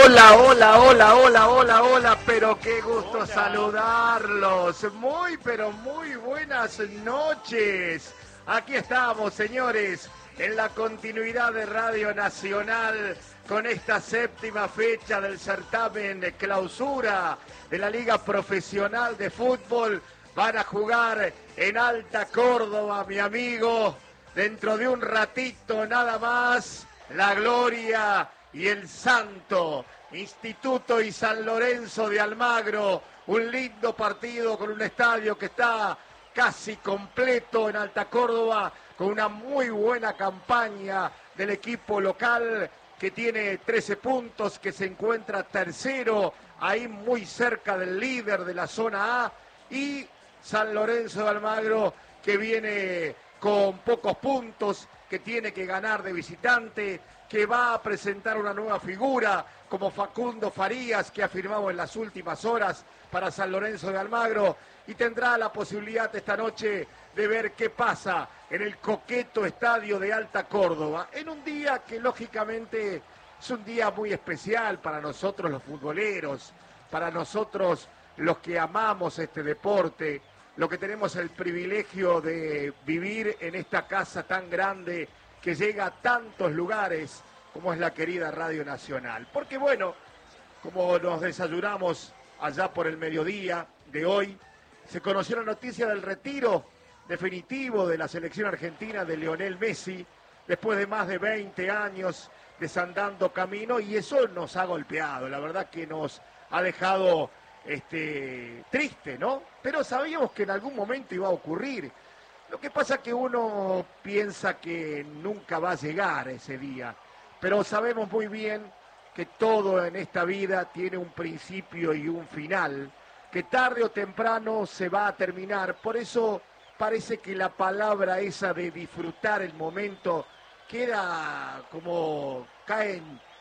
Hola, hola, hola, hola, hola, hola, pero qué gusto saludarlos. Muy, pero muy buenas noches. Aquí estamos, señores, en la continuidad de Radio Nacional con esta séptima fecha del certamen de clausura de la Liga Profesional de Fútbol. Van a jugar en Alta Córdoba, mi amigo, dentro de un ratito nada más, la Gloria y el Santo, Instituto y San Lorenzo de Almagro. Un lindo partido con un estadio que está casi completo en Alta Córdoba, con una muy buena campaña del equipo local que tiene 13 puntos, que se encuentra tercero, ahí muy cerca del líder de la zona A, y San Lorenzo de Almagro que viene con pocos puntos, que tiene que ganar de visitante, que va a presentar una nueva figura como Facundo Farías, que ha firmado en las últimas horas para San Lorenzo de Almagro, y tendrá la posibilidad esta noche de ver qué pasa en el coqueto estadio de Alta Córdoba, en un día que lógicamente es un día muy especial para nosotros los futboleros, para nosotros los que amamos este deporte, lo que tenemos el privilegio de vivir en esta casa tan grande que llega a tantos lugares como es la querida Radio Nacional. Porque bueno, como nos desayunamos allá por el mediodía de hoy, se conoció la noticia del retiro definitivo de la selección argentina de Lionel Messi, después de más de 20 años desandando camino, y eso nos ha golpeado, la verdad que nos ha dejado triste, ¿no? Pero sabíamos que en algún momento iba a ocurrir. Lo que pasa es que uno piensa que nunca va a llegar ese día, pero sabemos muy bien que todo en esta vida tiene un principio y un final, que tarde o temprano se va a terminar. Por eso parece que la palabra esa de disfrutar el momento queda como cae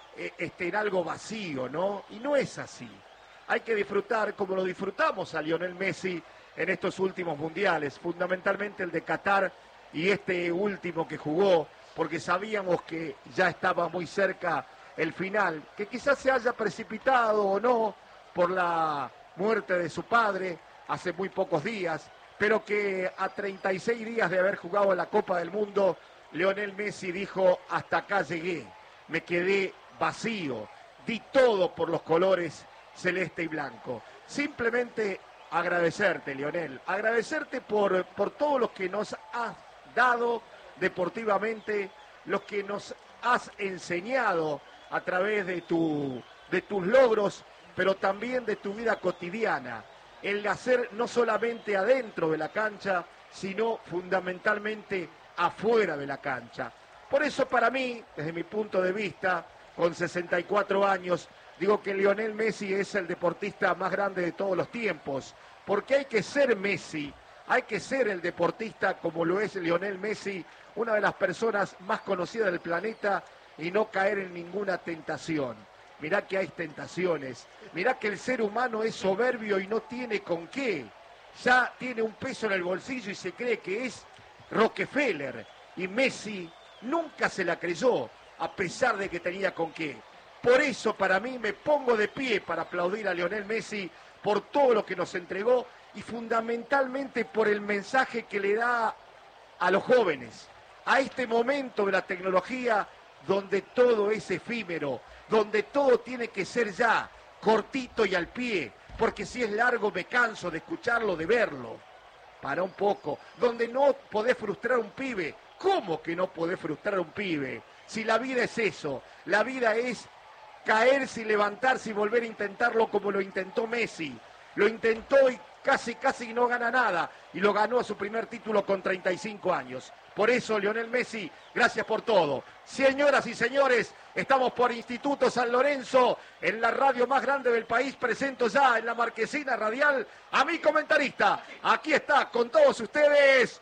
en algo vacío, ¿no? Y no es así. Hay que disfrutar como lo disfrutamos a Lionel Messi en estos últimos mundiales, fundamentalmente el de Qatar y este último que jugó, porque sabíamos que ya estaba muy cerca el final, que quizás se haya precipitado o no por la muerte de su padre hace muy pocos días, pero que a 36 días de haber jugado la Copa del Mundo, Lionel Messi dijo: hasta acá llegué, me quedé vacío, di todo por los colores celeste y blanco. Simplemente agradecerte, Lionel, agradecerte por todo lo que nos has dado deportivamente, lo que nos has enseñado a través de tus logros, pero también de tu vida cotidiana, el hacer no solamente adentro de la cancha, sino fundamentalmente afuera de la cancha. Por eso para mí, desde mi punto de vista, con 64 años, digo que Lionel Messi es el deportista más grande de todos los tiempos, porque hay que ser Messi, hay que ser el deportista como lo es Lionel Messi, una de las personas más conocidas del planeta, y no caer en ninguna tentación. Mirá que hay tentaciones, mirá que el ser humano es soberbio y no tiene con qué, ya tiene un peso en el bolsillo y se cree que es Rockefeller, y Messi nunca se la creyó, a pesar de que tenía con qué. Por eso para mí me pongo de pie para aplaudir a Lionel Messi por todo lo que nos entregó y fundamentalmente por el mensaje que le da a los jóvenes, a este momento de la tecnología donde todo es efímero, donde todo tiene que ser ya, cortito y al pie, porque si es largo me canso de escucharlo, de verlo. Para un poco, donde no podés frustrar a un pibe. ¿Cómo que no podés frustrar a un pibe? Si la vida es eso, la vida es caerse y levantarse y volver a intentarlo como lo intentó Messi. Lo intentó y casi no gana nada, y lo ganó a su primer título con 35 años. Por eso, Lionel Messi, gracias por todo. Señoras y señores, estamos por Instituto San Lorenzo, en la radio más grande del país. Presento ya en la marquesina radial a mi comentarista. Aquí está con todos ustedes,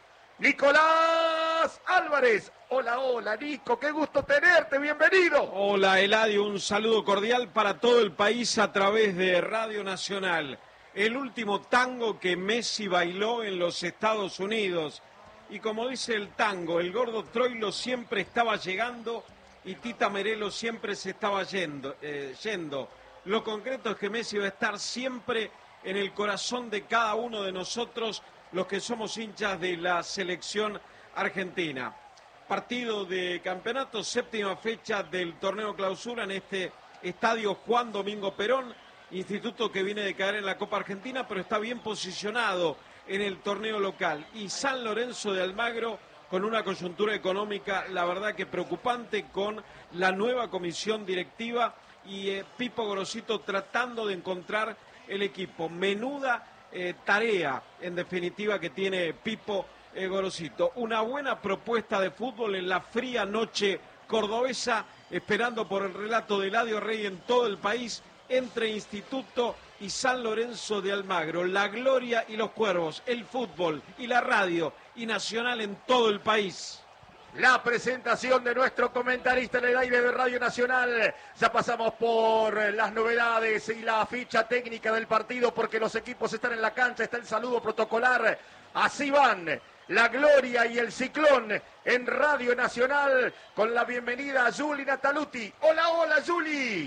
Nicolás Álvarez. Hola, hola, Nico, qué gusto tenerte, bienvenido. Hola, Eladio, un saludo cordial para todo el país a través de Radio Nacional. El último tango que Messi bailó en los Estados Unidos. Y como dice el tango, el gordo Troilo siempre estaba llegando y Tita Merelo siempre se estaba yendo. Lo concreto es que Messi va a estar siempre en el corazón de cada uno de nosotros, los que somos hinchas de la selección argentina. Partido de campeonato, 7ª fecha del torneo clausura en este estadio Juan Domingo Perón, instituto que viene de caer en la Copa Argentina, pero está bien posicionado en el torneo local. Y San Lorenzo de Almagro con una coyuntura económica, la verdad que preocupante, con la nueva comisión directiva y Pipo Gorosito tratando de encontrar el equipo. Menuda tarea, en definitiva, que tiene Pipo Gorosito. Una buena propuesta de fútbol en la fría noche cordobesa, esperando por el relato de Eladio Rey en todo el país, entre Instituto y San Lorenzo de Almagro. La gloria y los cuervos, el fútbol y la radio y Nacional en todo el país. La presentación de nuestro comentarista en el aire de Radio Nacional. Ya pasamos por las novedades y la ficha técnica del partido porque los equipos están en la cancha, está el saludo protocolar. Así van la gloria y el ciclón en Radio Nacional con la bienvenida a Juli Nataluti. Hola, hola, Juli.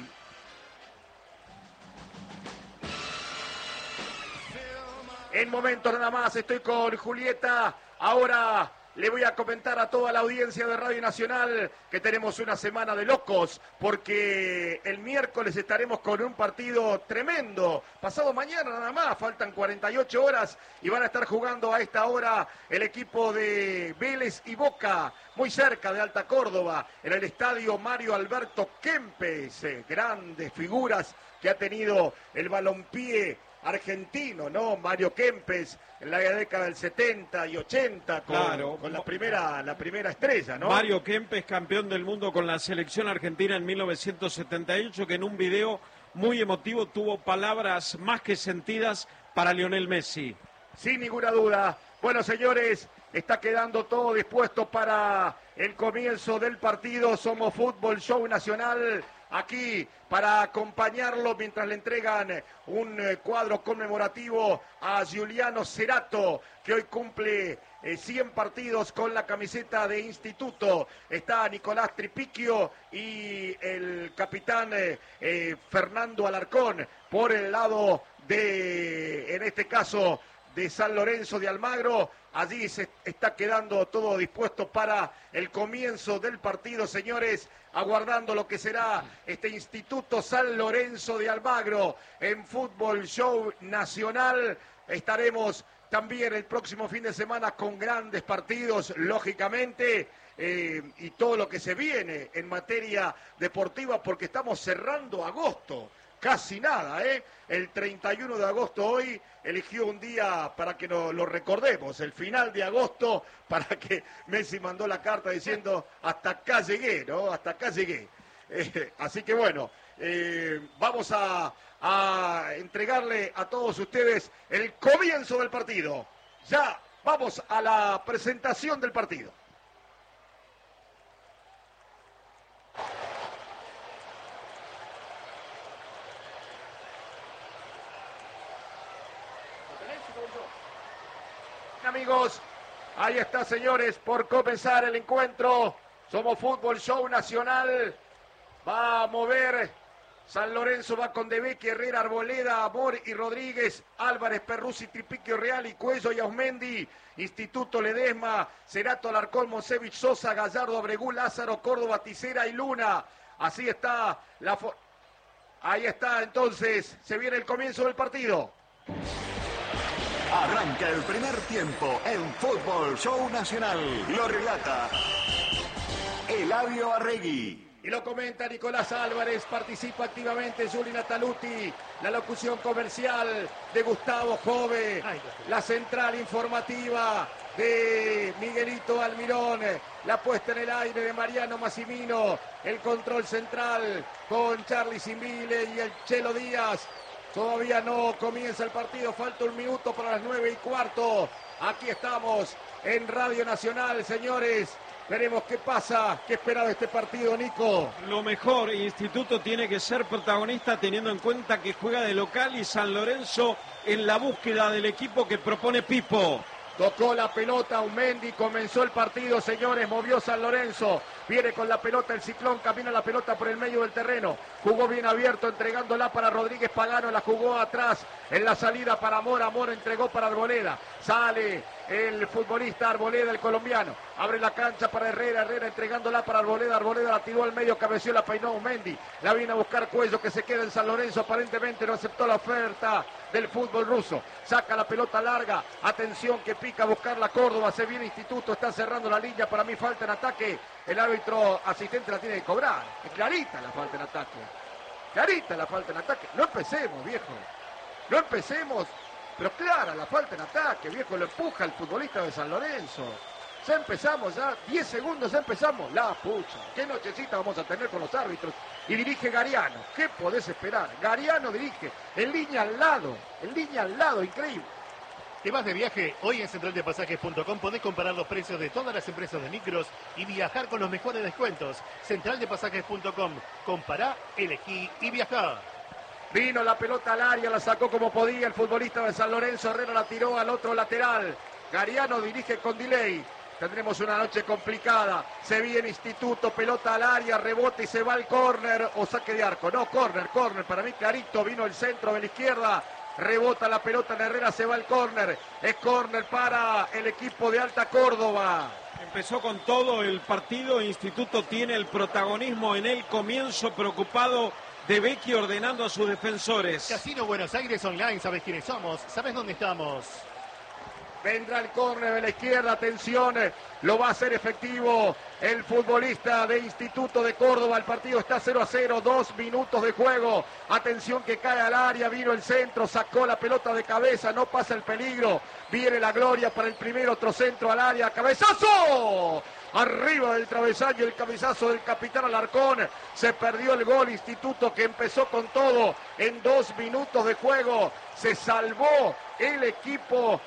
En momentos nada más estoy con Julieta. Ahora le voy a comentar a toda la audiencia de Radio Nacional que tenemos una semana de locos porque el miércoles estaremos con un partido tremendo. Pasado mañana nada más, faltan 48 horas y van a estar jugando a esta hora el equipo de Vélez y Boca, muy cerca de Alta Córdoba, en el estadio Mario Alberto Kempes. Grandes figuras que ha tenido el balompié argentino, ¿no? Mario Kempes en la década del 70 y 80 con la primera estrella, ¿no? Mario Kempes, campeón del mundo con la selección argentina en 1978, que en un video muy emotivo tuvo palabras más que sentidas para Lionel Messi. Sin ninguna duda. Bueno, señores, está quedando todo dispuesto para el comienzo del partido. Somos Fútbol Show Nacional, aquí para acompañarlo mientras le entregan un cuadro conmemorativo a Giuliano Cerato, que hoy cumple 100 partidos con la camiseta de Instituto. Está Nicolás Tripicchio y el capitán Fernando Alarcón por el lado de, en este caso, de San Lorenzo de Almagro. Allí se está quedando todo dispuesto para el comienzo del partido, señores, aguardando lo que será este Instituto San Lorenzo de Almagro en Fútbol Show Nacional. Estaremos también el próximo fin de semana con grandes partidos, lógicamente, y todo lo que se viene en materia deportiva, porque estamos cerrando agosto. Casi nada, ¿eh? El 31 de agosto hoy eligió un día para que lo recordemos, el final de agosto, para que Messi mandó la carta diciendo hasta acá llegué, ¿no? Hasta acá llegué. Así que bueno, vamos a entregarle a todos ustedes el comienzo del partido. Ya vamos a la presentación del partido. Amigos, ahí está, señores, por comenzar el encuentro. Somos Fútbol Show Nacional. Va a mover San Lorenzo, va con De Vecchi, Herrera, Arboleda, Amor y Rodríguez, Álvarez, Perruzzi, Tripicchio, Real y Cuello y Ausmendi. Instituto Ledesma, Cerato, Alarcón, Monsevich, Sosa, Gallardo, Abregú, Lázaro, Córdoba, Ticera y Luna. Así está ahí está, entonces, se viene el comienzo del partido. Arranca el primer tiempo en Fútbol Show Nacional. Lo relata Eladio Arregui. Y lo comenta Nicolás Álvarez, participa activamente Juli Nataluti, la locución comercial de Gustavo Jove, la central informativa de Miguelito Almirón, la puesta en el aire de Mariano Massimino, el control central con Charly Simbile y el Chelo Díaz. Todavía no comienza el partido, falta un minuto para las 9:15. Aquí estamos en Radio Nacional, señores. Veremos qué pasa, qué espera de este partido, Nico. Lo mejor, Instituto tiene que ser protagonista teniendo en cuenta que juega de local y San Lorenzo en la búsqueda del equipo que propone Pipo. Tocó la pelota Aumendi, comenzó el partido, señores, movió San Lorenzo. Viene con la pelota el Ciclón, camina la pelota por el medio del terreno. Jugó bien abierto, entregándola para Rodríguez Pagano, la jugó atrás. En la salida para Amor, Amor entregó para Arboleda. Sale el futbolista Arboleda, el colombiano. Abre la cancha para Herrera, Herrera entregándola para Arboleda. Arboleda la tiró al medio, cabeció, la peinó Aumendi. La viene a buscar Cuello, que se queda en San Lorenzo. Aparentemente no aceptó la oferta del fútbol ruso. Saca la pelota larga. Atención que pica a buscar la Córdoba. Se viene Instituto, está cerrando la línea. Para mí falta en ataque. El árbitro asistente la tiene que cobrar. Es clarita la falta en ataque. Clarita la falta en ataque. No empecemos, viejo. No empecemos. Pero clara la falta en ataque, viejo. Lo empuja el futbolista de San Lorenzo. Ya empezamos, ya 10 segundos ya empezamos. La pucha, qué nochecita vamos a tener con los árbitros. Y dirige Gariano. ¿Qué podés esperar? Gariano dirige en línea al lado, increíble. ¿Te vas de viaje? Hoy en centraldepasajes.com podés comparar los precios de todas las empresas de micros y viajar con los mejores descuentos. Centraldepasajes.com. Compará, elegí y viajá. Vino la pelota al área, la sacó como podía el futbolista de San Lorenzo. Herrera la tiró al otro lateral. Gariano dirige con delay. Tendremos una noche complicada. Se viene Instituto, pelota al área, rebote y se va al córner o saque de arco. No, córner. Para mí clarito, vino el centro de la izquierda. Rebota la pelota en Herrera, se va al córner. Es córner para el equipo de Alta Córdoba. Empezó con todo el partido. Instituto tiene el protagonismo en el comienzo, preocupado de Becchi ordenando a sus defensores. Casino Buenos Aires Online, ¿sabes quiénes somos? ¿Sabes dónde estamos? Vendrá el córner de la izquierda, atención, lo va a hacer efectivo el futbolista de Instituto de Córdoba. El partido está 0-0, 2 minutos de juego. Atención que cae al área, vino el centro, sacó la pelota de cabeza, no pasa el peligro. Viene la gloria para el primero, otro centro al área, cabezazo. Arriba del travesaño, el cabezazo del capitán Alarcón. Se perdió el gol. Instituto, que empezó con todo en 2 minutos de juego. Se salvó el equipo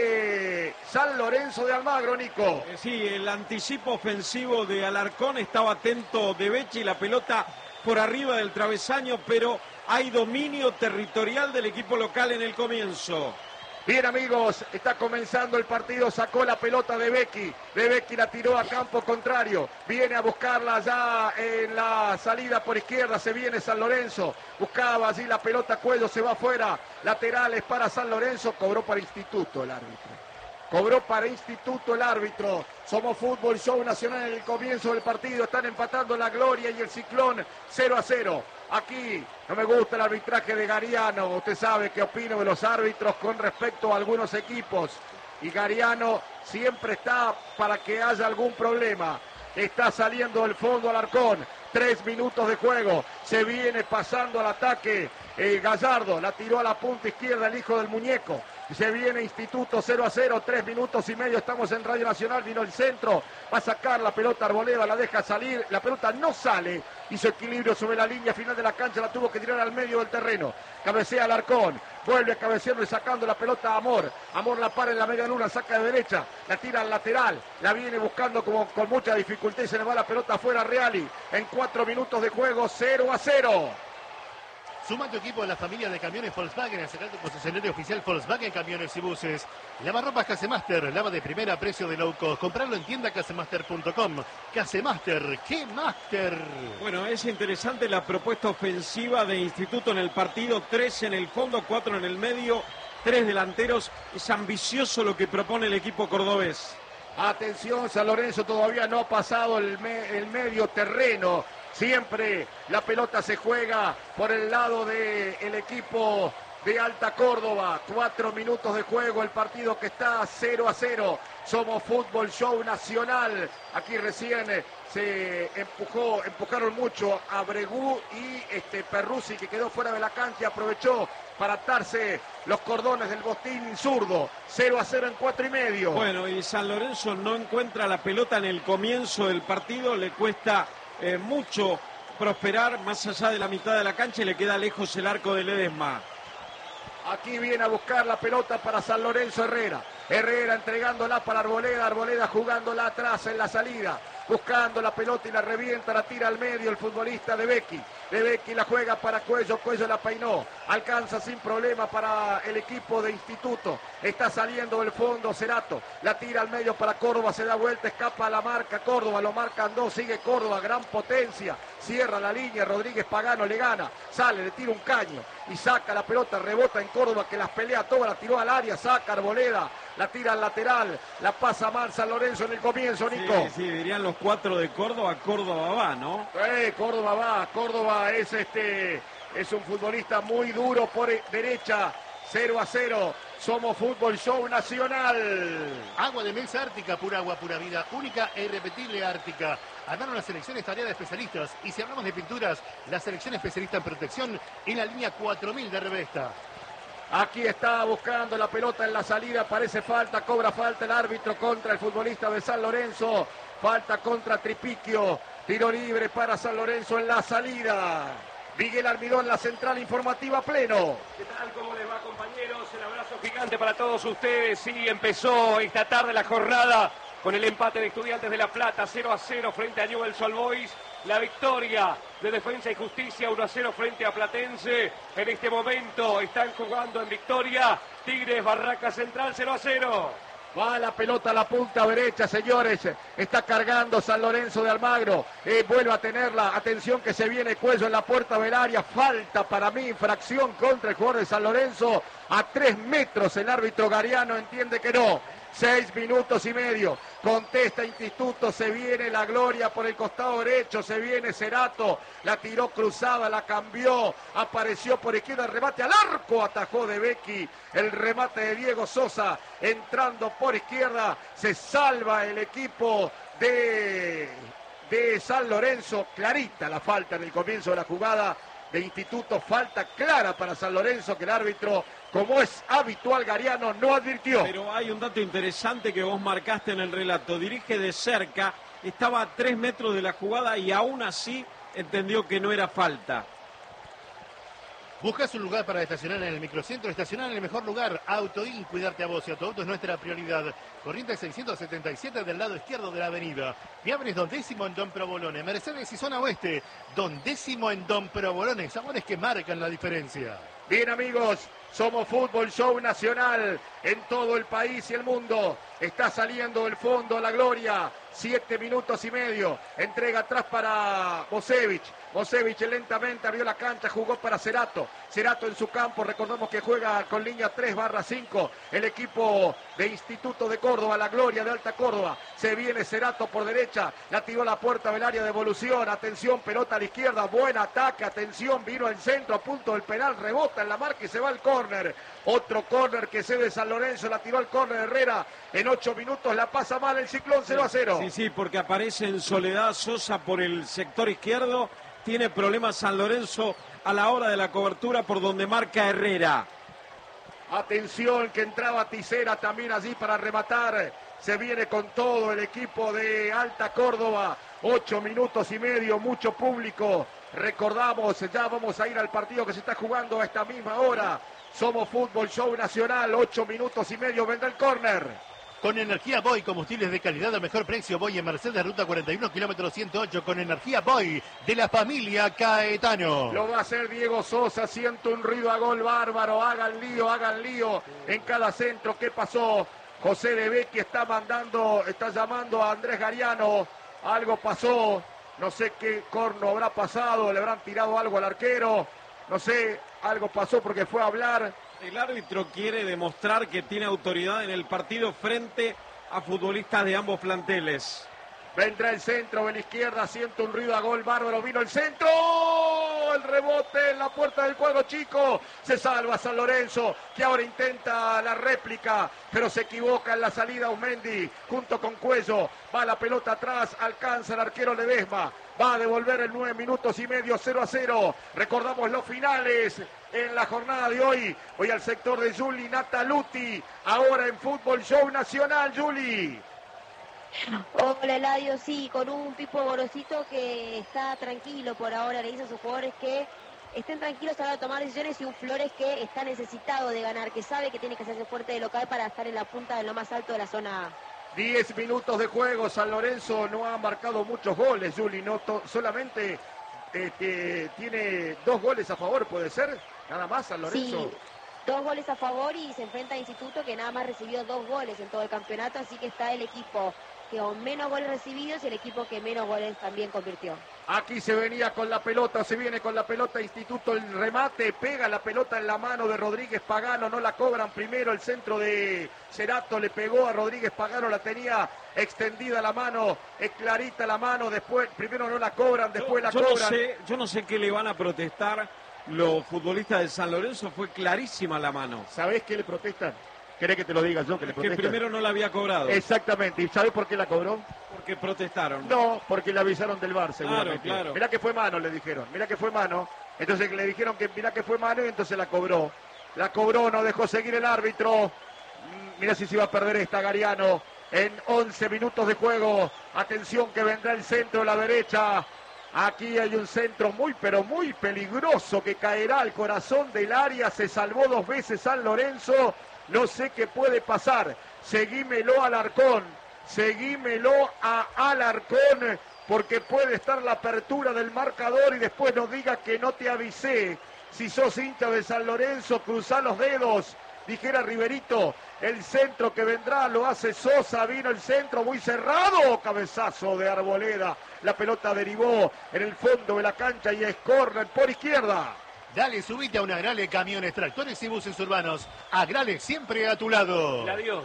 de San Lorenzo de Almagro, Nico. Sí, el anticipo ofensivo de Alarcón, estaba atento de Becchi, la pelota por arriba del travesaño, pero hay dominio territorial del equipo local en el comienzo. Bien, amigos, está comenzando el partido, sacó la pelota de Becchi la tiró a campo contrario, viene a buscarla ya en la salida por izquierda, se viene San Lorenzo, buscaba allí la pelota, Cuello se va afuera, laterales para San Lorenzo, cobró para Instituto el árbitro. Somos Fútbol Show Nacional en el comienzo del partido. Están empatando la Gloria y el Ciclón 0-0. Aquí no me gusta el arbitraje de Gariano. Usted sabe qué opino de los árbitros con respecto a algunos equipos. Y Gariano siempre está para que haya algún problema. Está saliendo del fondo Alarcón. 3 minutos de juego. Se viene pasando al ataque. Gallardo la tiró a la punta izquierda, el hijo del muñeco. Se viene Instituto 0-0, 3 minutos y medio, estamos en Radio Nacional, vino el centro, va a sacar la pelota Arboleda, la deja salir, la pelota no sale, hizo equilibrio sobre la línea final de la cancha, la tuvo que tirar al medio del terreno, cabecea Alarcón, vuelve cabeceando y sacando la pelota a Amor la para en la media luna, saca de derecha, la tira al lateral, la viene buscando como con mucha dificultad y se le va la pelota afuera a Reali, en 4 minutos de juego, 0-0. Suma tu equipo de la familia de camiones Volkswagen, acerca tu concesionario oficial Volkswagen Camiones y Buses. Lavarropas Casemaster, lava de primera a precio de low cost. Comprarlo en tienda casemaster.com. Casemaster, ¡qué máster! Bueno, es interesante la propuesta ofensiva de Instituto en el partido. 3 en el fondo, 4 en el medio, 3 delanteros. Es ambicioso lo que propone el equipo cordobés. Atención, San Lorenzo todavía no ha pasado el medio terreno. Siempre la pelota se juega por el lado del equipo de Alta Córdoba. 4 minutos de juego, el partido que está 0-0. Somos Fútbol Show Nacional. Aquí recién se empujaron mucho a Bregú y Perruzzi, que quedó fuera de la cancha, aprovechó para atarse los cordones del botín zurdo. 0-0 en 4 y medio. Bueno, y San Lorenzo no encuentra la pelota en el comienzo del partido, le cuesta mucho prosperar más allá de la mitad de la cancha y le queda lejos el arco de Ledesma. Aquí viene a buscar la pelota para San Lorenzo Herrera. Herrera entregándola para Arboleda. Arboleda jugándola atrás en la salida. Buscando la pelota y la revienta, la tira al medio el futbolista de Becchi. De Becchi la juega para Cuello, Cuello la peinó, alcanza sin problema para el equipo de Instituto, está saliendo del fondo Cerato, la tira al medio para Córdoba, se da vuelta, escapa a la marca Córdoba, lo marcan dos, sigue Córdoba, gran potencia, cierra la línea, Rodríguez Pagano le gana, sale, le tira un caño y saca la pelota, rebota en Córdoba que las pelea todas, la tiró al área, saca Arboleda, la tira al lateral, la pasa mal San Lorenzo en el comienzo, Nico. Sí, dirían los 4 de Córdoba, Córdoba va, ¿no? Córdoba va, Córdoba es un futbolista muy duro por derecha, 0-0, somos Fútbol Show Nacional. Agua de Mesa Ártica, pura agua, pura vida, única e irrepetible Ártica. Armaron las selecciones tarea de especialistas y si hablamos de pinturas, la selección especialista en protección en la línea 4000 de Revesta. Aquí está buscando la pelota en la salida, parece falta, cobra falta el árbitro contra el futbolista de San Lorenzo, falta contra Tripiquio, tiro libre para San Lorenzo en la salida. Miguel Almidón, la central informativa pleno. ¿Qué tal? ¿Cómo les va, compañeros? El abrazo gigante para todos ustedes. Sí, empezó esta tarde la jornada con el empate de Estudiantes de La Plata, 0-0 frente a Newell's Old Boys. La victoria de Defensa y Justicia, 1-0 frente a Platense. En este momento están jugando en victoria Tigres Barraca Central, 0-0. Va la pelota a la punta derecha, señores. Está cargando San Lorenzo de Almagro. Vuelve a tenerla. Atención que se viene Cuello en la puerta del área. Falta para mí, infracción contra el jugador de San Lorenzo. A 3 metros el árbitro Gariano entiende que no. 6 minutos y medio. Contesta Instituto. Se viene la Gloria por el costado derecho. Se viene Cerato. La tiró cruzada, la cambió. Apareció por izquierda. Remate al arco. Atajó de Becchi. El remate de Diego Sosa. Entrando por izquierda. Se salva el equipo de San Lorenzo. Clarita la falta en el comienzo de la jugada de Instituto. Falta clara para San Lorenzo que el árbitro, como es habitual Gariano, no advirtió. Pero hay un dato interesante que vos marcaste en el relato. Dirige de cerca, estaba a 3 metros de la jugada y aún así entendió que no era falta. Buscas un lugar para estacionar en el microcentro, estacionar en el mejor lugar. Autoin, cuidarte a vos y a tu auto es nuestra prioridad. Corrientes 677 del lado izquierdo de la avenida. Fiambres Don Décimo en Don Provolone. Mercedes y zona oeste. Don Décimo en Don Provolone. Sabores que marcan la diferencia. Bien, amigos, somos Fútbol Show Nacional en todo el país y el mundo. Está saliendo del fondo la Gloria. 7 minutos y medio. Entrega atrás para Bosevich. Bosevich lentamente abrió la cancha, jugó para Cerato. Cerato en su campo, recordamos que juega con línea 3/5. El equipo de Instituto de Córdoba, la Gloria de Alta Córdoba. Se viene Cerato por derecha, la tiró a la puerta del área de evolución. Atención, pelota a la izquierda, buen ataque, atención, vino al centro, a punto del penal, rebota en la marca y se va al córner. Otro córner que cede San Lorenzo, la tiró al córner Herrera. En 8 minutos la pasa mal el Ciclón, 0-0. Sí, porque aparece en Soledad Sosa por el sector izquierdo. Tiene problemas San Lorenzo a la hora de la cobertura por donde marca Herrera. Atención que entraba Tisera también allí para rematar. Se viene con todo el equipo de Alta Córdoba. 8 minutos y medio, mucho público. Recordamos, ya vamos a ir al partido que se está jugando a esta misma hora. Somos Fútbol Show Nacional, 8 minutos y medio, vendrá el córner. Con energía Boy, combustibles de calidad al mejor precio. Boy en Mercedes, ruta 41, kilómetro 108. Con energía Boy de la familia Caetano. Lo va a hacer Diego Sosa. Siente un ruido a gol bárbaro. Hagan lío en cada centro. ¿Qué pasó? José de Becchi está llamando a Andrés Gariano. Algo pasó. No sé qué corno habrá pasado. Le habrán tirado algo al arquero. No sé, algo pasó porque fue a hablar. El árbitro quiere demostrar que tiene autoridad en el partido frente a futbolistas de ambos planteles. Vendrá el centro de la izquierda, siente un ruido a gol bárbaro, vino el centro, el rebote en la puerta del cuadro chico, se salva San Lorenzo, que ahora intenta la réplica, pero se equivoca en la salida Aumendi, junto con Cuello, va la pelota atrás, alcanza el arquero Ledesma, va a devolver en 9 minutos y medio, 0-0, recordamos los finales en la jornada de hoy, voy al sector de Juli Nataluti, ahora en Fútbol Show Nacional, Juli. Hola Eladio, sí, con un Pipo Gorosito que está tranquilo por ahora, le dice a sus jugadores que estén tranquilos a la hora de tomar decisiones y un Flores que está necesitado de ganar, que sabe que tiene que hacerse fuerte de local para estar en la punta de lo más alto de la zona A. 10 minutos de juego, San Lorenzo no ha marcado muchos goles, Juli, solamente tiene 2 goles a favor, ¿puede ser? Nada más, San Lorenzo. Sí, 2 goles a favor y se enfrenta a Instituto, que nada más recibió 2 goles en todo el campeonato, así que está el equipo que con menos goles recibidos y el equipo que menos goles también convirtió. Aquí se venía con la pelota, se viene con la pelota Instituto, el remate, pega la pelota en la mano de Rodríguez Pagano, no la cobran primero, el centro de Cerato le pegó a Rodríguez Pagano, la tenía extendida la mano, es clarita la mano, después, primero no la cobran, después la cobran. Yo no sé qué le van a protestar los futbolistas de San Lorenzo, fue clarísima la mano. ¿Sabés qué le protestan? ¿Querés que te lo diga yo? Que le Que protestan. primero no la había cobrado. Exactamente, ¿y sabés por qué la cobró? Porque protestaron. No, porque le avisaron del VAR, seguramente. Claro. Mirá que fue mano, le dijeron. Mirá que fue mano. Entonces le dijeron que mirá que fue mano y entonces la cobró. La cobró, no dejó seguir el árbitro. Mirá si se iba a perder esta, Gariano. En 11 minutos de juego. Atención que vendrá el centro a la derecha. Aquí hay un centro muy, pero muy peligroso que caerá al corazón del área. Se salvó 2 veces San Lorenzo. No sé qué puede pasar. Seguímelo Alarcón. Seguímelo a Alarcón. Porque puede estar la apertura del marcador y después nos diga que no te avisé. Si sos hincha de San Lorenzo, cruzá los dedos. Dijera Riverito, el centro que vendrá lo hace Sosa, vino el centro muy cerrado, cabezazo de Arboleda. La pelota derivó en el fondo de la cancha y es córner por izquierda. Dale, subite a una Agrale Camiones, Tractores y Buses Urbanos. Agrale siempre a tu lado. La dio.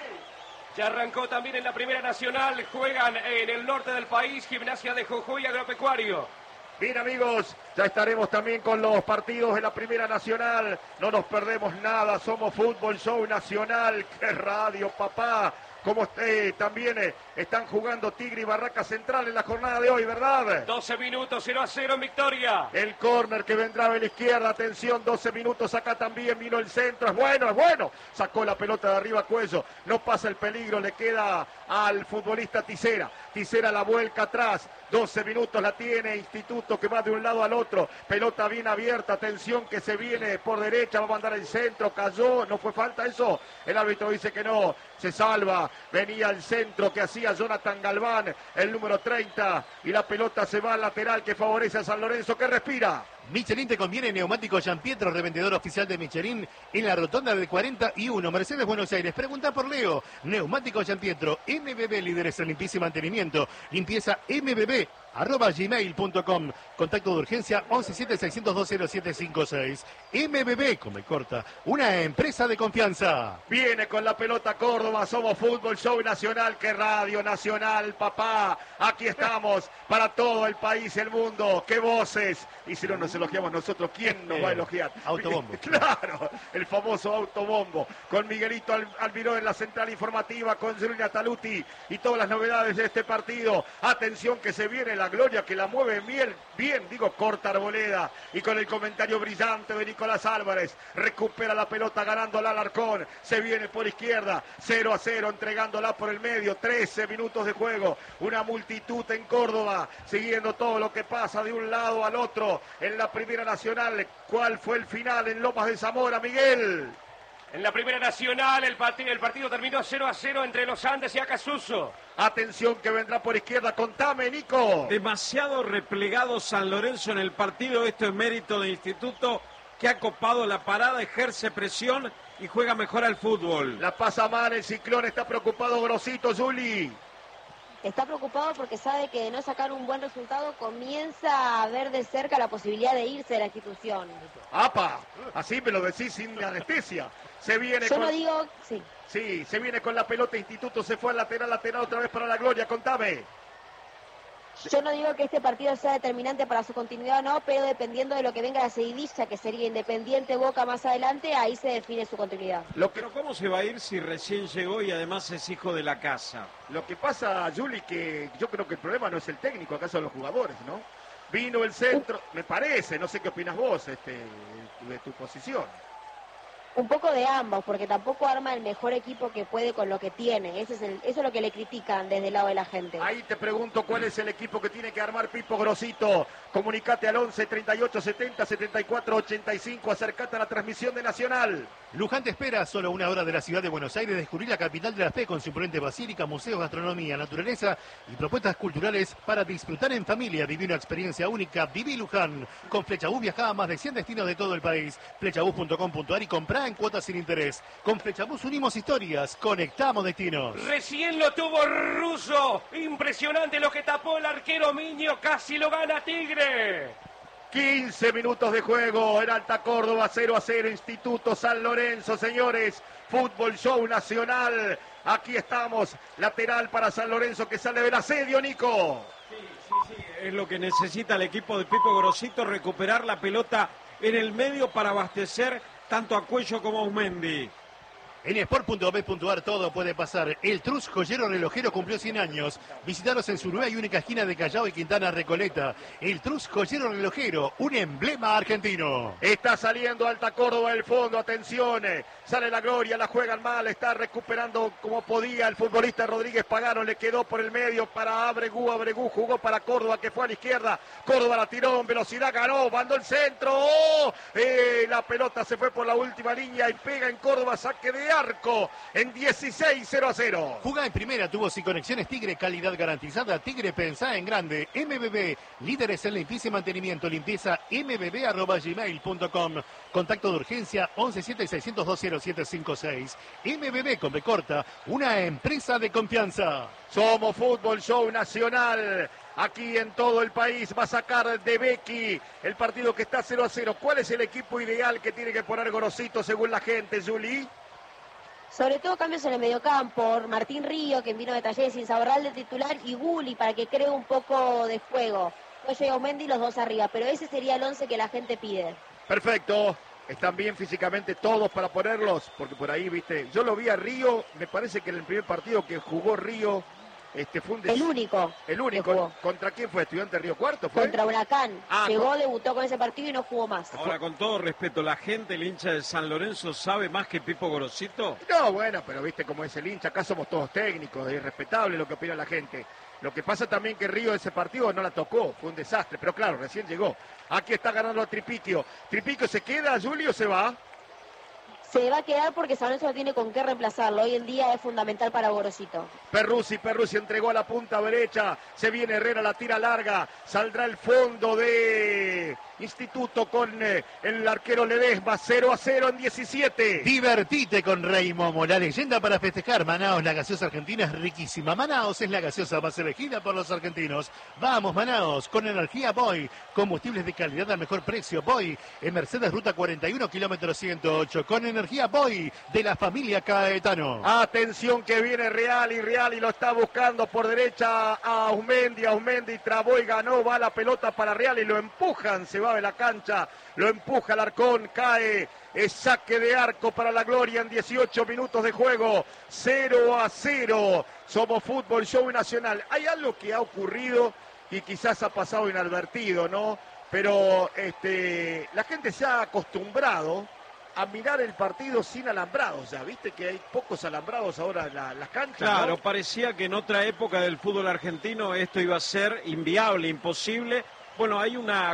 Ya arrancó también en la Primera Nacional. Juegan en el norte del país. Gimnasia de Jujuy, Agropecuario. Bien, amigos, ya estaremos también con los partidos de la Primera Nacional. No nos perdemos nada, somos Fútbol Show Nacional. ¡Qué radio, papá! Como también están jugando Tigre y Barraca Central en la jornada de hoy, ¿verdad? 12 minutos, 0-0 en victoria. El córner que vendrá de la izquierda, atención, 12 minutos, acá también vino el centro, es bueno. Sacó la pelota de arriba Cuello, no pasa el peligro, le queda al futbolista Tisera. Tisera la vuelca atrás, 12 minutos la tiene Instituto que va de un lado al otro. Pelota bien abierta, atención que se viene por derecha, va a mandar el centro, cayó, ¿no fue falta eso? El árbitro dice que no, se salva. Venía el centro que hacía Jonathan Galván, el número 30, y la pelota se va al lateral que favorece a San Lorenzo, que respira. Michelin te conviene, neumático Gianpietro, revendedor oficial de Michelin en la rotonda del 41, Mercedes, Buenos Aires. Pregunta por Leo. Neumático Gianpietro, MBB, líderes en limpieza y mantenimiento. Limpieza MBB, @gmail.com. Contacto de urgencia 117-602-0756. MBB, come corta, una empresa de confianza. Viene con la pelota Córdoba, somos Fútbol Show Nacional, que Radio Nacional, papá. Aquí estamos para todo el país, el mundo, qué voces. Y si no nos elogiamos nosotros, ¿quién nos va a elogiar? Autobombo. Claro, el famoso autobombo. Con Miguelito Almiró en la central informativa, con Giulia Taluti y todas las novedades de este partido. Atención que se viene la gloria, que la mueve bien, corta Arboleda. Y con el comentario brillante de Nicolás Álvarez, recupera la pelota ganándola Alarcón. Se viene por izquierda, 0-0, entregándola por el medio. 13 minutos de juego. Una multitud en Córdoba, siguiendo todo lo que pasa de un lado al otro en la Primera Nacional. ¿Cuál fue el final en Lomas de Zamora, Miguel? En la Primera Nacional el partido terminó 0-0 entre los Andes y Acasuso. Atención que vendrá por izquierda, contame, Nico. Demasiado replegado San Lorenzo en el partido, esto es mérito de Instituto, que ha copado la parada, ejerce presión y juega mejor al fútbol. La pasa mal, el Ciclón está preocupado, Grosito, Juli. Está preocupado porque sabe que de no sacar un buen resultado comienza a ver de cerca la posibilidad de irse de la institución. ¡Apa! Así me lo decís sin anestesia. Se viene Yo no digo, sí. Sí, se viene con la pelota, Instituto se fue al lateral, otra vez para la gloria, contame. Yo no digo que este partido sea determinante para su continuidad o no, pero dependiendo de lo que venga la seguidilla, que sería Independiente Boca más adelante, ahí se define su continuidad. Pero ¿cómo se va a ir si recién llegó y además es hijo de la casa? Lo que pasa, Juli, que yo creo que el problema no es el técnico, acá son los jugadores, ¿no? Vino el centro, me parece, no sé qué opinas vos de tu posición. Un poco de ambos, porque tampoco arma el mejor equipo que puede con lo que tiene. Eso es lo que le critican desde el lado de la gente. Ahí te pregunto cuál es el equipo que tiene que armar Pipo Grosito. Comunicate al 11 38 70 74 85. Acercate a la transmisión de Nacional. Luján te espera, solo una hora de la ciudad de Buenos Aires, descubrir la capital de la fe con su imponente basílica, museos, gastronomía, naturaleza y propuestas culturales para disfrutar en familia. Viví una experiencia única. Viví Luján. Con Flechabús viajá a más de 100 destinos de todo el país. Flechabús.com.ar y comprá en cuotas sin interés. Con Flechabús unimos historias, conectamos destinos. Recién lo tuvo Russo. Impresionante lo que tapó el arquero Miño. Casi lo gana Tigre. 15 minutos de juego en Alta Córdoba, 0-0, Instituto San Lorenzo, señores. Fútbol Show Nacional. Aquí estamos, lateral para San Lorenzo que sale del asedio, Nico. Sí, es lo que necesita el equipo de Pipo Grosito, recuperar la pelota en el medio para abastecer tanto a Cuello como a Aumendi. En sport.b.ar todo puede pasar. El Trus Joyero Relojero cumplió 100 años. Visitaros en su nueva y única esquina de Callao y Quintana Recoleta. El Trus Joyero Relojero, un emblema argentino. Está saliendo Alta Córdoba del fondo, atención. Sale la Gloria, la juegan mal, está recuperando como podía el futbolista Rodríguez Pagano, le quedó por el medio para Abregú jugó para Córdoba que fue a la izquierda. Córdoba la tiró en velocidad, ganó, mandó el centro. La pelota se fue por la última línea y pega en Córdoba, saque de arco en 16, 0-0. Jugá en primera, tubos y conexiones Tigre, calidad garantizada. Tigre, pensá en grande. MBB, líderes en limpieza y mantenimiento. Limpieza mbb@gmail.com. Contacto de urgencia 117-602-0756. MBB con B corta, una empresa de confianza. Somos Fútbol Show Nacional. Aquí en todo el país va a sacar de Becky el partido que está 0-0. ¿Cuál es el equipo ideal que tiene que poner Grosito según la gente, Juli? Sobre todo cambios en el mediocampo, Martín Río, que vino de Talleres sin Saborral de titular, y Gulli para que cree un poco de fuego. Cuello y Aumendi los dos arriba, pero ese sería el 11 que la gente pide. Perfecto. Están bien físicamente todos para ponerlos, porque por ahí, viste, yo lo vi a Río, me parece que en el primer partido que jugó Río, fue el único. El único. ¿Contra quién fue? ¿Estudiante de Río Cuarto? ¿Fue? Contra Huracán. Llegó, debutó con ese partido y no jugó más. Ahora, con todo respeto, ¿la gente, el hincha de San Lorenzo, sabe más que Pipo Grosito? No, bueno, pero viste cómo es el hincha. Acá somos todos técnicos, es irrespetable lo que opina la gente. Lo que pasa también que Río ese partido no la tocó, fue un desastre. Pero claro, recién llegó. Aquí está ganando a Tripiquio. ¿Tripiquio se queda, Julio, o se va? Se va a quedar porque San Lorenzo no tiene con qué reemplazarlo. Hoy en día es fundamental para Grosito. Perruzzi entregó a la punta derecha. Se viene Herrera, la tira larga. Saldrá el fondo de Instituto con el arquero Ledesma. 0-0 en 17. Divertite con Rey Momo, la leyenda para festejar. Manaos, la gaseosa argentina es riquísima. Manaos es la gaseosa más elegida por los argentinos. Vamos, Manaos, con energía Boy. Combustibles de calidad al mejor precio. Boy, en Mercedes Ruta 41, kilómetro 108. Con energía Boy, de la familia Caetano. Atención que viene Real y lo está buscando por derecha a Aumendi. Aumendi trabó y ganó. Va la pelota para Real y lo empujan. Se va de la cancha. Lo empuja Alarcón. Cae. Es saque de arco para la Gloria en 18 minutos de juego. 0-0. Somos Fútbol Show Nacional. Hay algo que ha ocurrido y quizás ha pasado inadvertido, ¿no? Pero la gente se ha acostumbrado a mirar el partido sin alambrados. Ya viste que hay pocos alambrados ahora en las canchas. Claro, ¿no? parecía que en otra época del fútbol argentino esto iba a ser inviable, imposible. Bueno, hay una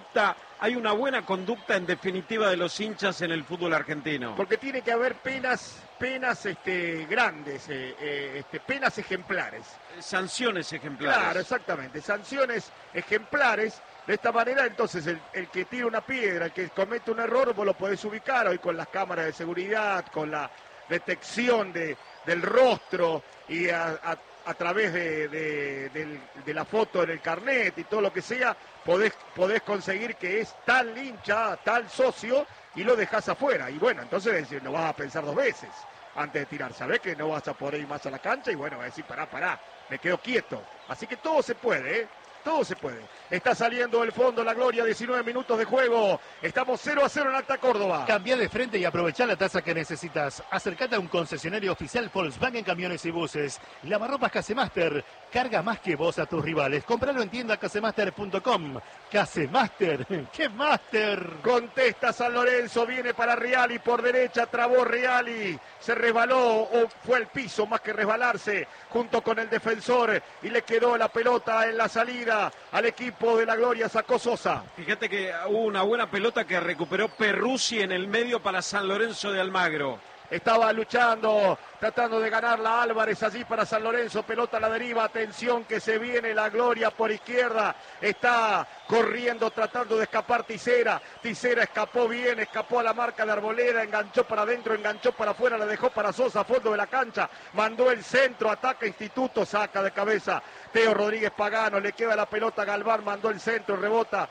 buena conducta en definitiva de los hinchas en el fútbol argentino. Porque tiene que haber penas grandes, penas ejemplares. Sanciones ejemplares. Claro, exactamente, sanciones ejemplares. De esta manera, entonces, el que tira una piedra, el que comete un error, vos lo podés ubicar hoy con las cámaras de seguridad, con la detección del rostro y a través de la foto en el carnet y todo lo que sea, podés conseguir que es tal hincha, tal socio, y lo dejás afuera. Y bueno, entonces lo vas a pensar dos veces antes de tirar. Sabés que no vas a poder ir más a la cancha y bueno, vas a decir, pará, me quedo quieto. Así que todo se puede, ¿eh? todo se puede. Está saliendo del fondo la Gloria, 19 minutos de juego. Estamos 0-0 en Alta Córdoba. Cambia de frente y aprovechá la tasa que necesitas. Acércate a un concesionario oficial Volkswagen Camiones y Buses. Lavarropas Casemaster. Carga más que vos a tus rivales. Compralo en tienda casemaster.com. Casemaster. ¡Qué máster! Contesta San Lorenzo, viene para Reali por derecha, trabó Reali. Se resbaló o fue al piso más que resbalarse junto con el defensor y le quedó la pelota en la salida al equipo de la Gloria. Sacó Sosa. Fíjate que hubo una buena pelota que recuperó Perruzzi en el medio para San Lorenzo de Almagro. Estaba luchando, tratando de ganarla Álvarez allí para San Lorenzo. Pelota a la deriva, atención que se viene la Gloria por izquierda. Está corriendo, tratando de escapar Tisera. Tisera escapó bien, escapó a la marca de Arboleda, enganchó para adentro, enganchó para afuera, la dejó para Sosa a fondo de la cancha. Mandó el centro, ataca Instituto, saca de cabeza Teo Rodríguez Pagano. Le queda la pelota a Galván, mandó el centro, rebota.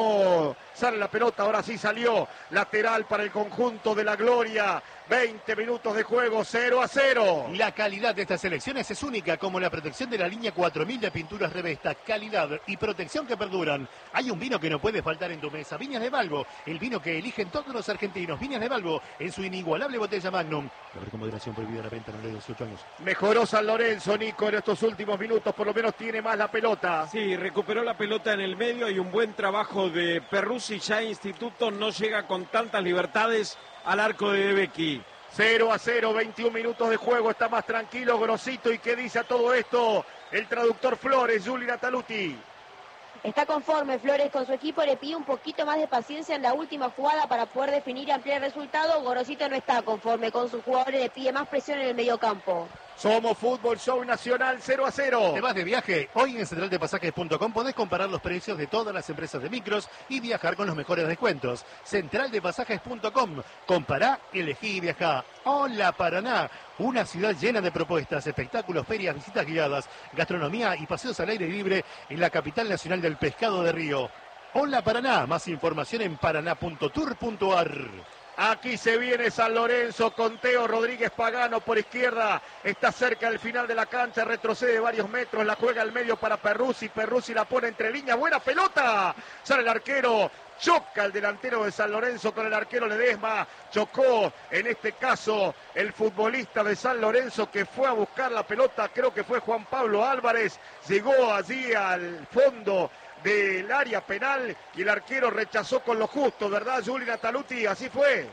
No sale la pelota, ahora sí salió. Lateral para el conjunto de la Gloria. 20 minutos de juego, 0-0. La calidad de estas selecciones es única, como la protección de la línea 4000 de pinturas Revesta. Calidad y protección que perduran. Hay un vino que no puede faltar en tu mesa. Viñas de Balbo, el vino que eligen todos los argentinos. Viñas de Balbo, en su inigualable botella Magnum. Beber con moderación, prohibida la venta, menores de 18 años. Mejoró San Lorenzo, Nico, en estos últimos minutos. Por lo menos tiene más la pelota. Sí, recuperó la pelota en el medio. Hay un buen trabajo de Perruzzi. Ya Instituto no llega con tantas libertades al arco de Becky. 0-0, 21 minutos de juego, está más tranquilo Grosito. ¿Y qué dice a todo esto el traductor Flores, Juli Nataluti? Está conforme Flores con su equipo, le pide un poquito más de paciencia en la última jugada para poder definir y ampliar el resultado. Gorosito no está conforme con sus jugadores, le pide más presión en el mediocampo. Somos Fútbol Show Nacional, 0-0. ¿Te vas de viaje? Hoy en centraldepasajes.com podés comparar los precios de todas las empresas de micros y viajar con los mejores descuentos. Centraldepasajes.com. Compará, elegí y viajá. Hola Paraná, una ciudad llena de propuestas, espectáculos, ferias, visitas guiadas, gastronomía y paseos al aire libre en la capital nacional del pescado de río. Hola Paraná, más información en paraná.tour.ar. Aquí se viene San Lorenzo con Teo Rodríguez Pagano por izquierda. Está cerca del final de la cancha, retrocede varios metros, la juega al medio para Perruzzi. Perruzzi la pone entre líneas, buena pelota. Sale el arquero, choca el delantero de San Lorenzo con el arquero Ledesma. Chocó en este caso el futbolista de San Lorenzo que fue a buscar la pelota, creo que fue Juan Pablo Álvarez. Llegó allí al fondo del área penal y el arquero rechazó con lo justo, ¿verdad, Juli Nataluti? Así fue.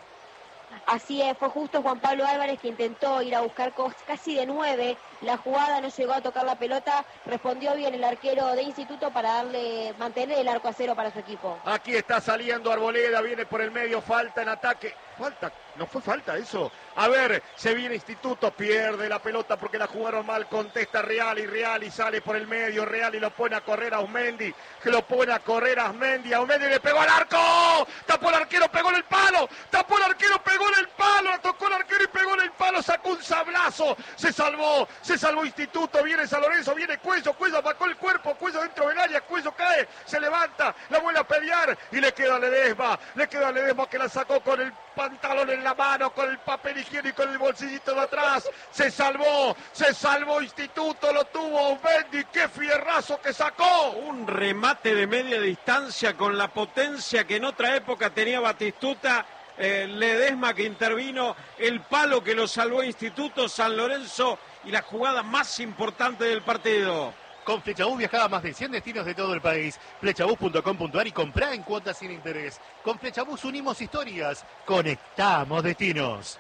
Así es, fue justo Juan Pablo Álvarez que intentó ir a buscar casi de 9. La jugada no llegó a tocar la pelota, respondió bien el arquero de Instituto para mantener el arco a cero para su equipo. Aquí está saliendo Arboleda, viene por el medio, falta en ataque. Falta, no fue falta eso. A ver, se viene Instituto, pierde la pelota porque la jugaron mal, contesta Reali sale por el medio, Reali lo pone a correr a Ausmendi, que lo pone a correr a Ausmendi le pegó al arco, tapó el arquero, pegó en el palo, tapó el arquero, pegó en el palo, la tocó el arquero y pegó en el palo, sacó un sablazo, se salvó Instituto, viene San Lorenzo, viene Cuello apacó el cuerpo, Cuello dentro del área, Cuello cae, se levanta, la vuelve a pelear y le queda a Ledesma que la sacó con el pantalón en la mano, con el papel higiénico en el bolsillito de atrás, se salvó Instituto, lo tuvo Mendy, qué fierrazo que sacó. Un remate de media distancia con la potencia que en otra época tenía Batistuta, Ledesma que intervino, el palo que lo salvó Instituto, San Lorenzo y la jugada más importante del partido. Con Flechabús viajaba a más de 100 destinos de todo el país. Flechabús.com.ar y comprá en cuotas sin interés. Con Flechabús unimos historias, conectamos destinos.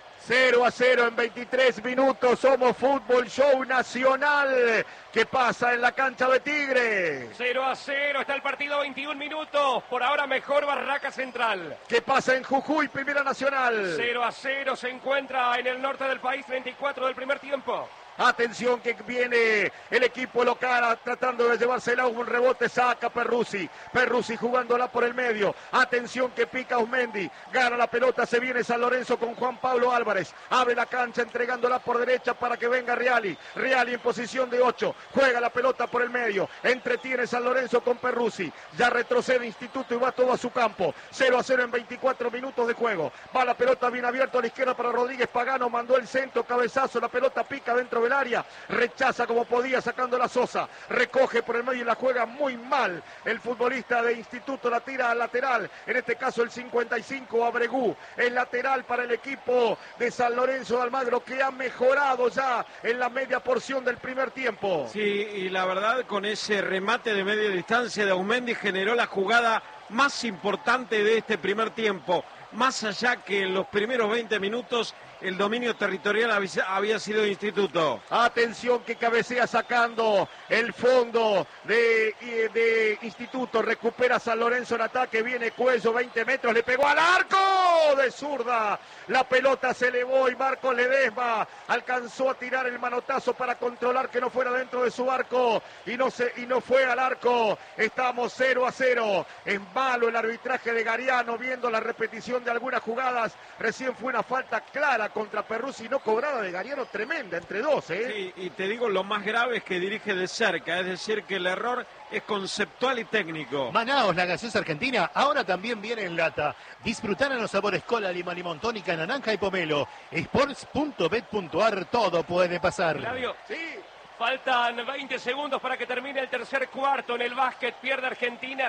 0-0 en 23 minutos, somos Fútbol Show Nacional. ¿Qué pasa en la cancha de Tigre? 0-0, está el partido, 21 minutos. Por ahora mejor Barraca Central. ¿Qué pasa en Jujuy, Primera Nacional? 0-0, se encuentra en el norte del país, 34 del primer tiempo. Atención que viene el equipo local tratando de llevársela, un rebote, saca Perruzzi jugándola por el medio. Atención que pica Ausmendi, gana la pelota, se viene San Lorenzo con Juan Pablo Álvarez, abre la cancha entregándola por derecha para que venga Reali en posición de 8, juega la pelota por el medio, entretiene San Lorenzo con Perruzzi, ya retrocede Instituto y va todo a su campo. 0-0 en 24 minutos de juego, va la pelota bien abierta a la izquierda para Rodríguez Pagano, mandó el centro, cabezazo, la pelota pica dentro del área, rechaza como podía sacando la Sosa, recoge por el medio y la juega muy mal. El futbolista de Instituto la tira al lateral, en este caso el 55 Abregú, el lateral para el equipo de San Lorenzo de Almagro, que ha mejorado ya en la media porción del primer tiempo. Sí, y la verdad con ese remate de media distancia de Aumendi generó la jugada más importante de este primer tiempo. Más allá que en los primeros 20 minutos el dominio territorial había sido de Instituto. Atención que cabecea sacando el fondo de Instituto. Recupera San Lorenzo en ataque. Viene Cuello, 20 metros. Le pegó al arco de zurda. La pelota se elevó y Marcos Ledesma alcanzó a tirar el manotazo para controlar que no fuera dentro de su arco. Y no fue al arco. Estamos 0-0. Es malo el arbitraje de Gariano viendo la repetición de algunas jugadas. Recién fue una falta clara contra Perruzzi, no cobrada de Gariano, tremenda, entre dos, Sí, y te digo, lo más grave es que dirige de cerca, es decir, que el error es conceptual y técnico. Manaos, la gaseosa argentina, ahora también viene en lata. Disfrutar en los sabores cola, limón, tónica, naranja y pomelo. Sports.bet.ar, todo puede pasar. Flavio, Sí. faltan 20 segundos para que termine el tercer cuarto. En el básquet pierde Argentina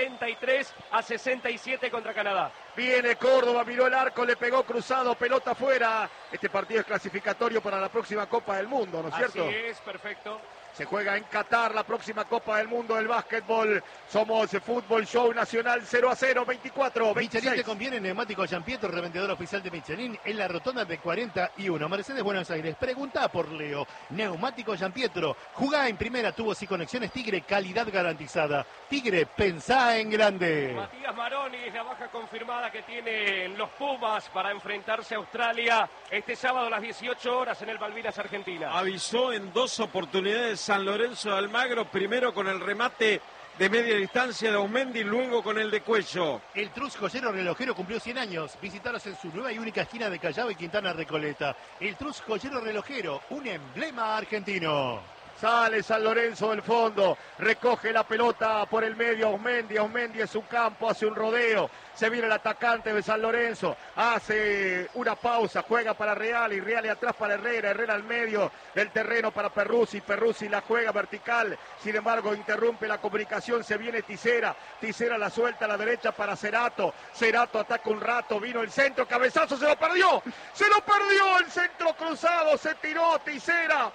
73-67 contra Canadá. Viene Córdoba, miró el arco, le pegó cruzado, pelota afuera. Este partido es clasificatorio para la próxima Copa del Mundo, ¿no es cierto? Así es, perfecto. Se juega en Qatar la próxima Copa del Mundo del básquetbol. Somos Fútbol Show Nacional 0-0, 24, 26. Michelin te conviene neumático Giampietro, revendedor oficial de Michelin en la rotonda de 41. Mercedes, Buenos Aires. Pregunta por Leo. Neumático Giampietro. Jugá en primera, tubos y conexiones Tigre, calidad garantizada. Tigre, pensá en grande. Matías Maroni es la baja confirmada que tienen los Pumas para enfrentarse a Australia este sábado a las 18 horas en el Malvinas, Argentina. Avisó en dos oportunidades San Lorenzo de Almagro, primero con el remate de media distancia de Aumendi, luego con el de Cuello. El Trus Joyero Relojero cumplió 100 años. Visitaros en su nueva y única esquina de Callao y Quintana Recoleta. El Trus Joyero Relojero, un emblema argentino. Sale San Lorenzo del fondo, recoge la pelota por el medio Aumendi es su campo, hace un rodeo, se viene el atacante de San Lorenzo, hace una pausa, juega para Real y Real y atrás para Herrera al medio del terreno para Perruzzi la juega vertical, sin embargo interrumpe la comunicación, se viene Tisera la suelta a la derecha para Cerato ataca un rato, vino el centro, cabezazo, se lo perdió el centro cruzado, se tiró Tisera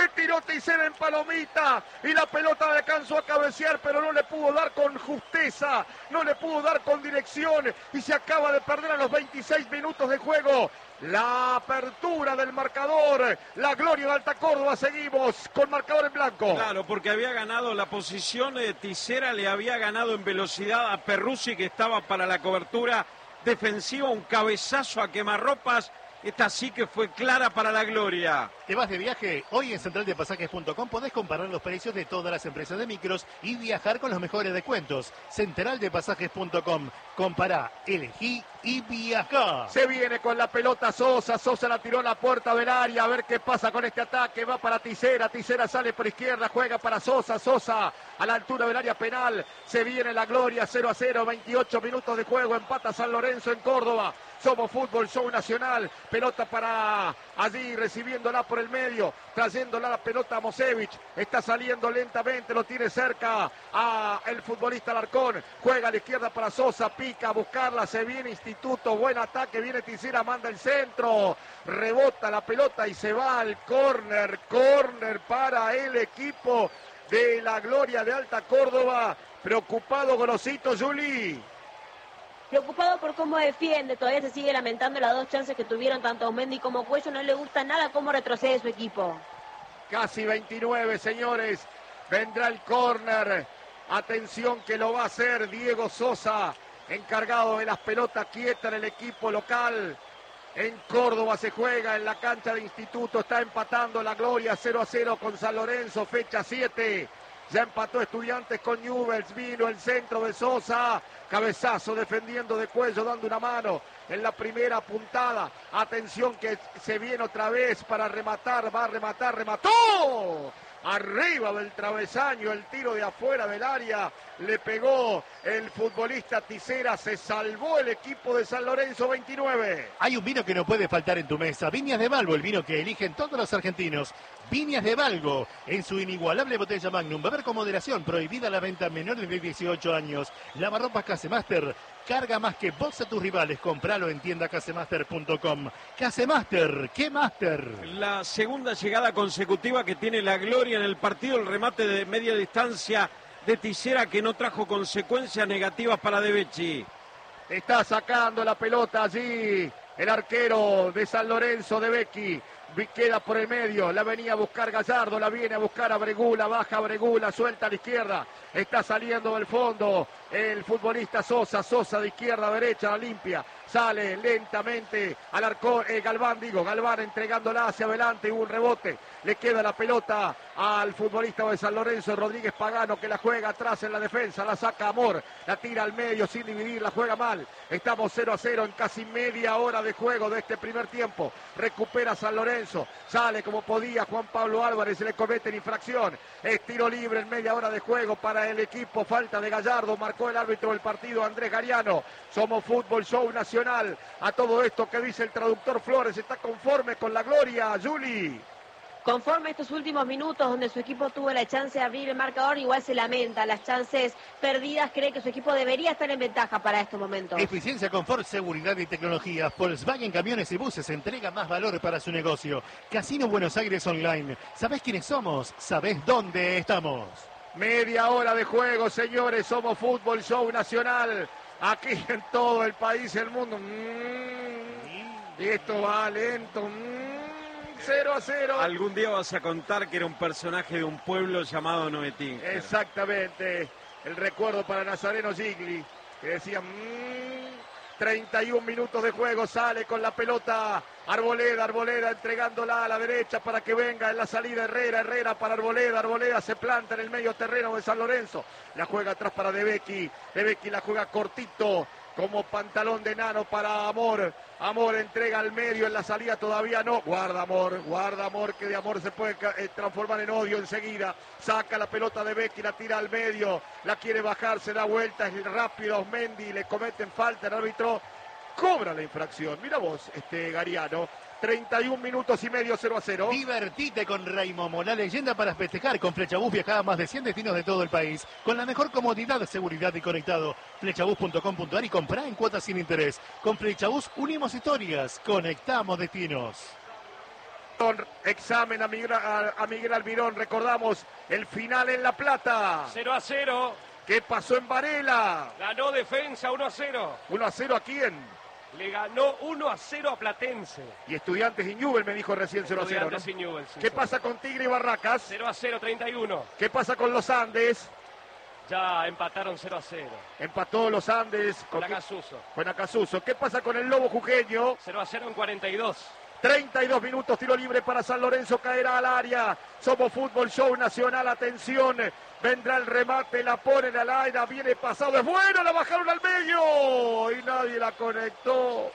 en palomita y la pelota le alcanzó a cabecear, pero no le pudo dar con justeza, no le pudo dar con dirección y se acaba de perder a los 26 minutos de juego. La apertura del marcador, la gloria de Alta Córdoba, seguimos con marcador en blanco. Claro, porque había ganado la posición de Tisera, le había ganado en velocidad a Perruzzi que estaba para la cobertura defensiva, un cabezazo a quemarropas. Esta sí que fue clara para la gloria. ¿Te vas de viaje? Hoy en centraldepasajes.com podés comparar los precios de todas las empresas de micros y viajar con los mejores descuentos. Centraldepasajes.com. Compará, elegí y viajá. Se viene con la pelota Sosa la tiró a la puerta del área, a ver qué pasa con este ataque, va para Tisera sale por izquierda, juega para Sosa a la altura del área penal, se viene la gloria, 0-0, 28 minutos de juego, empata San Lorenzo en Córdoba. Somos Fútbol Show Nacional, pelota para allí, recibiéndola por el medio, trayéndola la pelota a Mosevich, está saliendo lentamente, lo tiene cerca a el futbolista Alarcón, juega a la izquierda para Sosa, pica a buscarla, se viene Instituto, buen ataque, viene Tisera, manda el centro, rebota la pelota y se va al córner para el equipo de la gloria de Alta Córdoba, preocupado Gorosito, Juli. Preocupado por cómo defiende, todavía se sigue lamentando las dos chances que tuvieron tanto Aumendi como Cuello, no le gusta nada cómo retrocede su equipo. Casi 29, señores, vendrá el córner, atención que lo va a hacer Diego Sosa, encargado de las pelotas quietas en el equipo local. En Córdoba se juega en la cancha de Instituto, está empatando la gloria 0-0 con San Lorenzo, fecha 7. Ya empató Estudiantes con Newell's, vino el centro de Sosa, cabezazo defendiendo de Cuello, dando una mano en la primera puntada. Atención que se viene otra vez para rematar, va a rematar, remató. Arriba del travesaño, el tiro de afuera del área, le pegó el futbolista Tisera, se salvó el equipo de San Lorenzo 29. Hay un vino que no puede faltar en tu mesa, Viñas de Malvo, el vino que eligen todos los argentinos. Viñas de Valgo, en su inigualable botella Magnum. Beber con moderación, prohibida la venta a menores de 18 años. Lavarropas Casemaster, carga más que box a tus rivales. Compralo en tiendacasemaster.com. Casemaster, ¿qué Master? La segunda llegada consecutiva que tiene la Gloria en el partido, el remate de media distancia de Tisera que no trajo consecuencias negativas para De Becchi. Está sacando la pelota allí el arquero de San Lorenzo, De Becchi. Queda por el medio, la venía a buscar Gallardo, la viene a buscar a Bregula, baja Bregula, suelta a la izquierda, está saliendo del fondo el futbolista Sosa de izquierda a derecha, la limpia, sale lentamente al arco, Galván entregándola hacia adelante, hubo un rebote, le queda la pelota al futbolista de San Lorenzo, Rodríguez Pagano, que la juega atrás en la defensa, la saca Amor, la tira al medio sin dividir, la juega mal, estamos 0-0 en casi media hora de juego de este primer tiempo, recupera San Lorenzo, sale como podía Juan Pablo Álvarez, se le cometen infracción, es tiro libre en media hora de juego para el equipo, falta de Gallardo, marcó el árbitro del partido Andrés Gariano. Somos Fútbol Show Nacional. A todo esto que dice el traductor Flores, ¿está conforme con la Gloria, Juli? Conforme estos últimos minutos donde su equipo tuvo la chance de abrir el marcador, igual se lamenta las chances perdidas, cree que su equipo debería estar en ventaja para estos momentos. Eficiencia, confort, seguridad y tecnología. Volkswagen Camiones y Buses entrega más valor para su negocio. Casino Buenos Aires Online. ¿Sabés quiénes somos? ¿Sabés dónde estamos? Media hora de juego, señores. Somos Fútbol Show Nacional. Aquí en todo el país, el mundo. Y esto va lento. 0-0. Algún día vas a contar que era un personaje de un pueblo llamado Noetín. Exactamente. El recuerdo para Nazareno Gigli, que decía 31 minutos de juego, sale con la pelota Arboleda entregándola a la derecha para que venga en la salida Herrera para Arboleda se planta en el medio terreno de San Lorenzo, la juega atrás para De Becchi la juega cortito como pantalón de nano para Amor entrega al medio en la salida, todavía no, guarda Amor, que de Amor se puede transformar en odio enseguida, saca la pelota De Becchi, la tira al medio, la quiere bajar, se da vuelta, es rápido Osmendi, le cometen falta, el árbitro cobra la infracción, mira vos, Gariano, 31 minutos y medio, 0-0. Divertite con Raimomo, la leyenda para festejar. Con Flechabús viaja a más de 100 destinos de todo el país, con la mejor comodidad, seguridad y conectado. Flechabús.com.ar y comprá en cuotas sin interés. Con Flechabús unimos historias, conectamos destinos. Examen a Miguel Almirón, recordamos el final en La Plata. 0-0. ¿Qué pasó en Varela? Ganó Defensa 1-0. 1-0 ¿a quién? Le ganó 1-0 a Platense. Y Estudiantes y Newell me dijo recién 0-0, Estudiantes ¿no? y Newell, sí, ¿Qué pasa con Tigre y Barracas? 0-0, 31. ¿Qué pasa con los Andes? Ya empataron 0-0. Empató los Andes con Acasuso. Con Acasuso. ¿Qué pasa con el Lobo Jujeño? 0-0 en 42. 32 minutos, tiro libre para San Lorenzo, caerá al área. Somos Fútbol Show Nacional, atención. Vendrá el remate, la ponen al aire, viene pasado, es bueno, la bajaron al medio y nadie la conectó,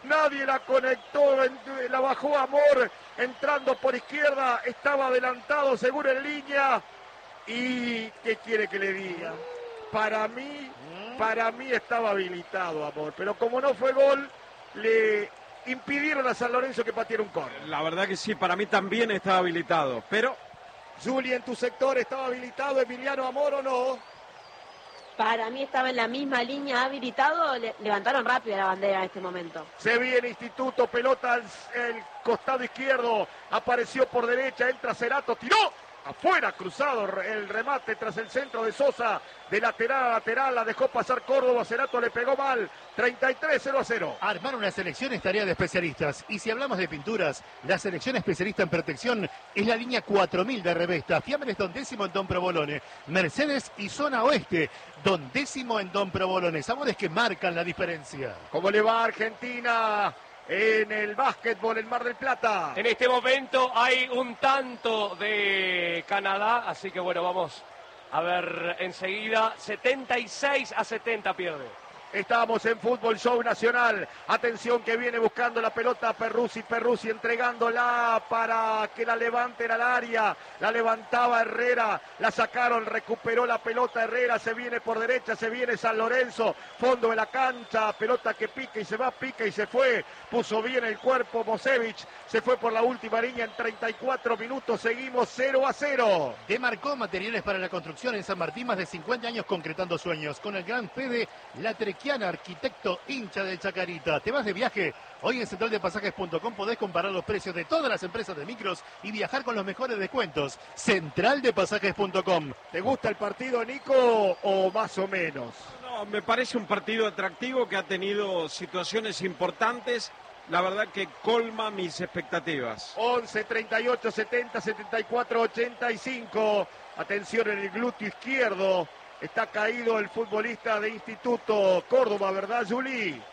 la bajó Amor, entrando por izquierda, estaba adelantado seguro en línea y ¿qué quiere que le diga? Para mí estaba habilitado Amor, pero como no fue gol, le impidieron a San Lorenzo que pateara un córner. La verdad que sí, para mí también estaba habilitado, pero... Juli, en tu sector estaba habilitado Emiliano Amor o no? Para mí estaba en la misma línea habilitado, levantaron rápido la bandera en este momento. Se viene Instituto, pelota al costado izquierdo, apareció por derecha, entra Cerato, tiró. Afuera, cruzado el remate tras el centro de Sosa, de lateral a lateral, la dejó pasar Córdoba, Cerato le pegó mal, 33-0-0. Armar una selección es tarea de especialistas, y si hablamos de pinturas, la selección especialista en protección es la línea 4000 de Revesta, Fiambres Don Décimo en Don Provolone, Mercedes y Zona Oeste, Don Décimo en Don Provolone, sabores que marcan la diferencia. ¿Cómo le va a Argentina en el básquetbol en Mar del Plata? En este momento hay un tanto de Canadá, así que bueno, vamos a ver enseguida. 76-70 pierde. Estamos en Fútbol Show Nacional. Atención que viene buscando la pelota Perruzzi entregándola para que la levanten al área. La levantaba Herrera, la sacaron, recuperó la pelota Herrera, se viene por derecha, se viene San Lorenzo, fondo de la cancha, pelota que pica y se va, pica y se fue. Puso bien el cuerpo Mosevich, se fue por la última línea en 34 minutos, seguimos 0-0. Demarcó materiales para la construcción en San Martín, más de 50 años concretando sueños, con el gran Fede Latrequiana, arquitecto hincha del Chacarita. ¿Te vas de viaje? Hoy en centraldepasajes.com podés comparar los precios de todas las empresas de micros y viajar con los mejores descuentos. Centraldepasajes.com. ¿Te gusta el partido, Nico, o más o menos? No, me parece un partido atractivo que ha tenido situaciones importantes. La verdad que colma mis expectativas. 11, 38, 70, 74, 85. Atención en el glúteo izquierdo. Está caído el futbolista de Instituto Córdoba, ¿verdad, Juli?